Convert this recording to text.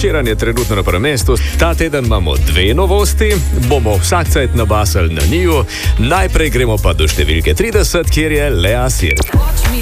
Sheeran je trenutno na prvem mestu. Ta teden imamo dve novosti, bomo vsak cajt nabasali na njiju. Najprej gremo pa do številke 30, kjer je Lea Sir.